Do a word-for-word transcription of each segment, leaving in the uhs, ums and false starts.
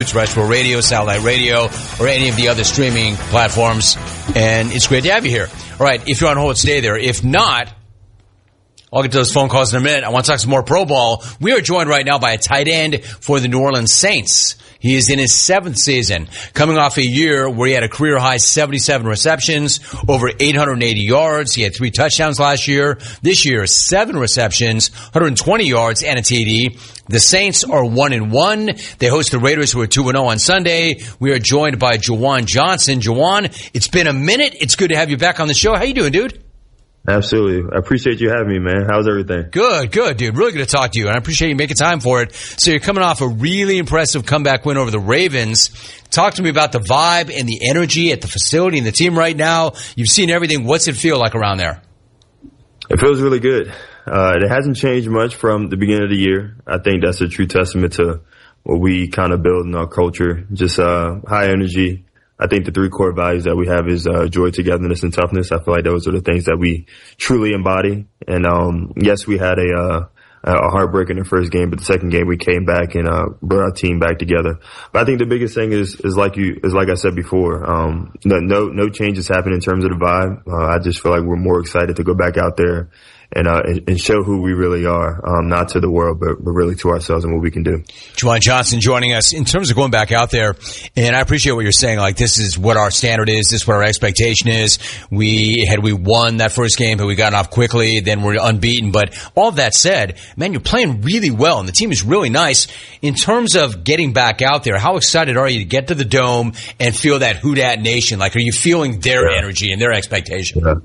Terrestrial Radio, Satellite Radio, or any of the other streaming platforms. And it's great to have you here. All right, if you're on hold, stay there. If not, I'll get to those phone calls in a minute. I want to talk some more Pro Ball. We are joined right now by a tight end for the New Orleans Saints. He is in his seventh season, coming off a year where he had a career-high seventy-seven receptions, over eight hundred eighty yards. He had three touchdowns last year. This year, seven receptions, one hundred twenty yards, and a T D. The Saints are one and one. They host the Raiders, who are two and oh on Sunday. We are joined by Juwan Johnson. Juwan, it's been a minute. It's good to have you back on the show. How you doing, dude? Absolutely. I appreciate you having me, man. How's everything? Good, good, dude. Really good to talk to you, and I appreciate you making time for it. So you're coming off a really impressive comeback win over the Ravens. Talk to me about the vibe and the energy at the facility and the team right now. You've seen everything. What's it feel like around there? It feels really good. Uh, it hasn't changed much from the beginning of the year. I think that's a true testament to what we kind of build in our culture. Just uh, high energy. I think the three core values that we have is uh, joy, togetherness, and toughness. I feel like those are the things that we truly embody. And um, yes, we had a uh, a heartbreak in the first game, but the second game we came back and uh, brought our team back together. But I think the biggest thing is is like you is like I said before. Um, no no no changes happen in terms of the vibe. Uh, I just feel like we're more excited to go back out there and uh, and show who we really are, um, not to the world, but, but really to ourselves and what we can do. Juwan Johnson joining us. In terms of going back out there, and I appreciate what you're saying, like this is what our standard is, this is what our expectation is. We had we won that first game, but we got off quickly, then we're unbeaten. But all of that said, man, you're playing really well, and the team is really nice. In terms of getting back out there, how excited are you to get to the Dome and feel that Who Dat Nation? Like, are you feeling their yeah. energy and their expectation? Yeah.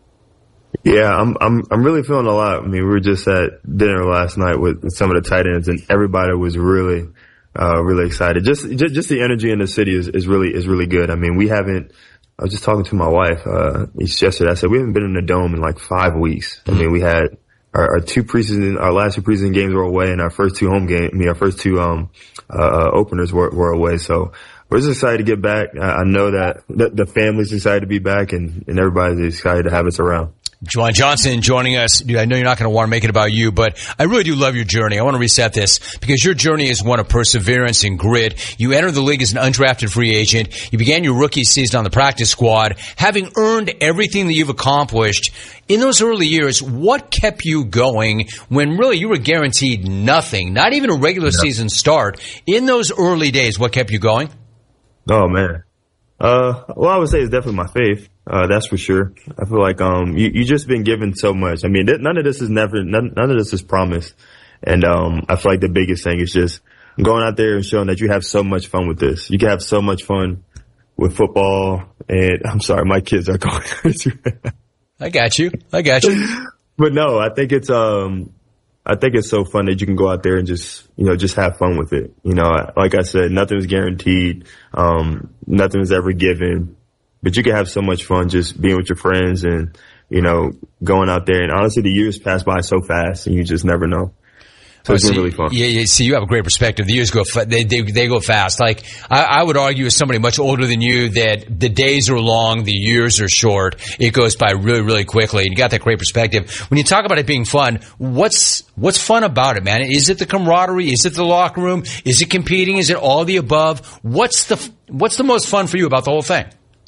Yeah, I'm I'm I'm really feeling a lot. I mean, we were just at dinner last night with some of the tight ends, and everybody was really, uh, really excited. Just just, just the energy in the city is, is really is really good. I mean, we haven't. I was just talking to my wife uh, yesterday. I said we haven't been in the Dome in like five weeks. I mean, we had our, our two preseason, our last two preseason games were away, and our first two home games, I mean, our first two um uh openers were were away. So we're just excited to get back. I, I know that the, the family's excited to be back, and and everybody's excited to have us around. Juwan Johnson joining us. Dude, I know you're not going to want to make it about you, but I really do love your journey. I want to reset this because your journey is one of perseverance and grit. You entered the league as an undrafted free agent. You began your rookie season on the practice squad. Having earned everything that you've accomplished in those early years, what kept you going when really you were guaranteed nothing, not even a regular yeah. season start? In those early days, what kept you going? Oh, man. Uh, well, I would say it's definitely my faith. Uh, that's for sure. I feel like, um, you, you just been given so much. I mean, th- none of this is never, none, none of this is promised. And, um, I feel like the biggest thing is just going out there and showing that you have so much fun with this. You can have so much fun with football. And I'm sorry, my kids are going crazy. I got you. I got you. But no, I think it's, um, I think it's so fun that you can go out there and just, you know, just have fun with it. You know, like I said, nothing's guaranteed. Um, nothing's ever given, but you can have so much fun just being with your friends and, you know, going out there. And honestly, the years pass by so fast and you just never know. So it's oh, been see, really fun. Yeah, yeah, see, you have a great perspective. The years go, fa- they, they, they go fast. Like, I, I would argue as somebody much older than you that the days are long, the years are short. It goes by really, really quickly. And you got that great perspective. When you talk about it being fun, what's, what's fun about it, man? Is it the camaraderie? Is it the locker room? Is it competing? Is it all the above? What's the, what's the most fun for you about the whole thing?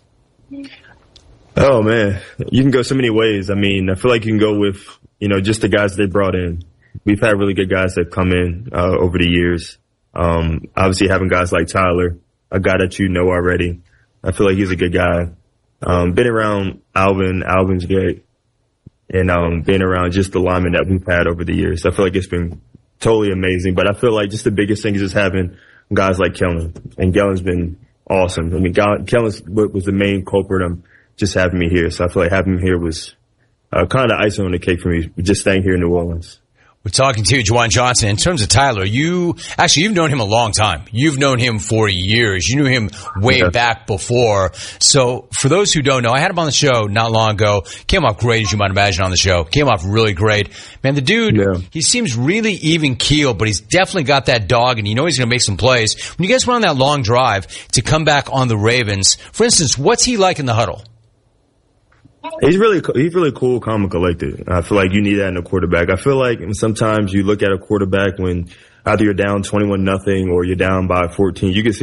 Oh man, you can go so many ways. I mean, I feel like you can go with, you know, just the guys they brought in. We've had really good guys that come in uh, over the years. Um, obviously having guys like Tyler, a guy that you know already. I feel like he's a good guy. Um, been around Alvin, Alvin's great. And, um, being around just the linemen that we've had over the years. I feel like it's been totally amazing, but I feel like just the biggest thing is just having guys like Kellen. And Kellen's been awesome. I mean, Kellen was the main culprit of just having me here. So I feel like having him here was uh, kind of icing on the cake for me, just staying here in New Orleans. We're talking to Juwan Johnson. In terms of Tyler, you actually, you've known him a long time. You've known him for years. You knew him way yeah. back before. So for those who don't know, I had him on the show not long ago. Came off great, as you might imagine, on the show. Came off really great. Man, the dude, yeah. he seems really even keeled, but he's definitely got that dog, and you know he's going to make some plays. When you guys went on that long drive to come back on the Ravens, for instance, what's he like in the huddle? He's really, he's really cool, calm, and collected. I feel like you need that in a quarterback. I feel like sometimes you look at a quarterback when either you're down twenty-one nothing or you're down by fourteen. You can see